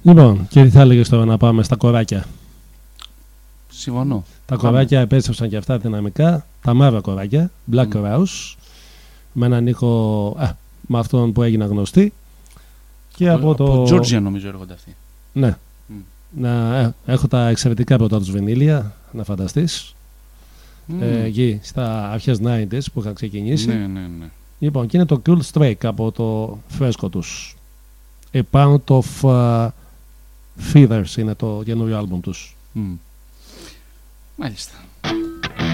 Λοιπόν, και τι θα έλεγες τώρα να πάμε στα κοράκια? Συμφωνώ. Τα κοράκια επέστρεψαν και αυτά δυναμικά. Τα μαύρα κοράκια, Black Crowes, με έναν ήχο με αυτόν που έγιναν γνωστοί. Και από το Georgia νομίζω έρχονται αυτοί. Ναι. Έχω τα εξαιρετικά πρώτα τους βινίλια, να φανταστείς. Εκεί στα αρχές 90s που είχαν ξεκινήσει. Ναι. Λοιπόν, και είναι το Cool Strike από το φρέσκο τους. A Pound of Feathers είναι το καινούριο άλμπουμ τους. Μάλιστα.